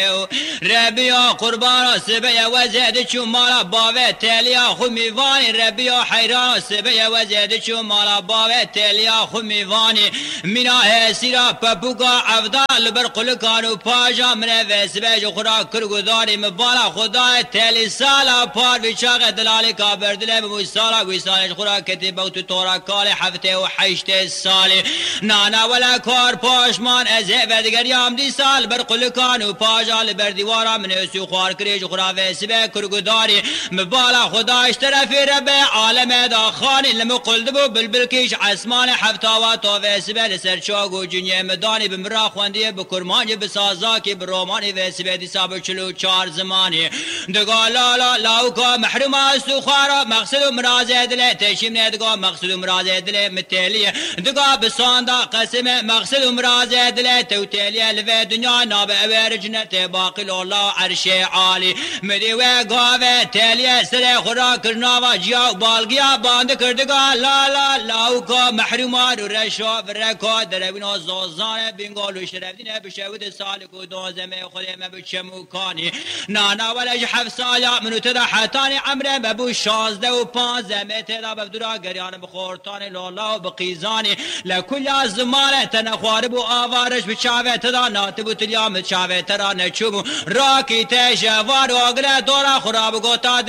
ربیا قربان سبیا وزید چون مالا باوه تلیا خو میوانی ربیا حیران سبیا وزید چون مالا باوه تلیا خو میوانی مینا سیرا پپوکا افضل بر قلکانو پاجا من وسبج خورا کرگوداری مبالا خدای تلی سالا پار بیچاق دلالی کابردله بموسالا ویسالش خورا کتیبا تو تورا کال هفته و 8 سالی نانا ولا کار پاشمان از ودگریام دی سال بر قلکانو پاجا لبر دیوارا من اسو خوار کریج خورا وسبه کرگوداری مبالا خدایش طرفی رب عالم دا خانی لمو قلدبو بلبل کیش عسمان هفتاوا تو وسبه لسر چاگو جنیه مدانی بمرا خوندیه بکرمانی بسازاکی برومانی وسبه دی سابو 44 زمانی دگا لالا لاوکا محروم استو خوارا مقصد و مرازه دله تشیم ندگا مقصد و مرازه دله متلیه دگا بساندا قسم مقصد و مرازه دله توتلیه لفه دنیا ناب اویر جنت باقی الله عرش عالی مدی و گاوه تلیه سر خورا کرناوا جیا بالگیا باند کردگا لالا لاوکا محرومان و رشا و رکا دربینا زازان بینگالو شرفدینه بشود سالکو دوزمه خودمه بچموکانی نانا ولج 7 سالا منو تدا حتانی عمره ببو 16 و 15 متدا بفدرا گریان بخورتانی لالا و بقیزانی لکل زمانه تنخوار بو آوارش بچاوه تدا ناتبو تلیام چاوه ترا نچوبو راکی تجوار و اگره دورا خراب گوتا